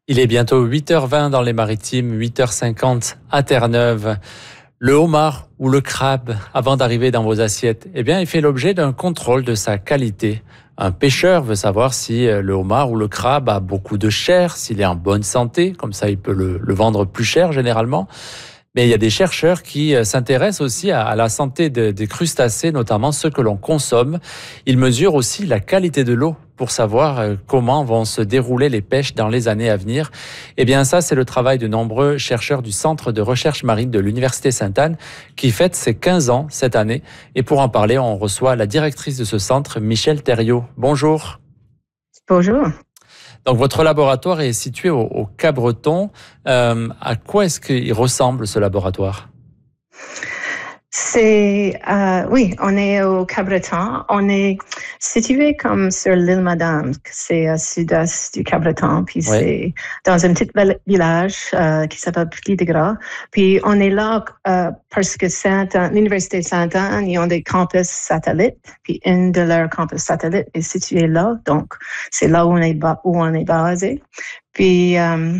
Il est bientôt 8h20 dans les Maritimes, 8h50 à Terre-Neuve. Le homard ou le crabe, avant d'arriver dans vos assiettes, il fait l'objet d'un contrôle de sa qualité. Un pêcheur veut savoir si le homard ou le crabe a beaucoup de chair, s'il est en bonne santé, comme ça il peut le vendre plus cher généralement. Mais il y a des chercheurs qui s'intéressent aussi à la santé des crustacés, notamment ceux que l'on consomme. Ils mesurent aussi la qualité de l'eau pour savoir comment vont se dérouler les pêches dans les années à venir. Ça, c'est le travail de nombreux chercheurs du Centre de recherche marine de l'Université Sainte-Anne qui fête ses 15 ans cette année. Et pour en parler, on reçoit la directrice de ce centre, Michèle Thériault. Bonjour. Bonjour. Donc, votre laboratoire est situé au Cabreton. À quoi est-ce qu'il ressemble, ce laboratoire ? Oui, on est au Cabreton. On est situé comme sur l'île Madame, c'est au sud-est du Cabreton. Puis c'est dans un petit village qui s'appelle Petit-de-Gras. Puis on est là parce que l'Université Sainte-Anne, ils ont des campus satellites. Puis une de leurs campus satellites est située là. Donc, c'est là où on est basé. Puis